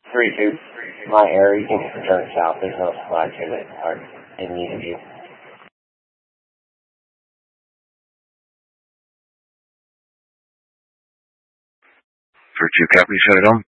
3-2. My area, you can turn south. There's no supply to it or in need of you. 3-2, copy, shut it on.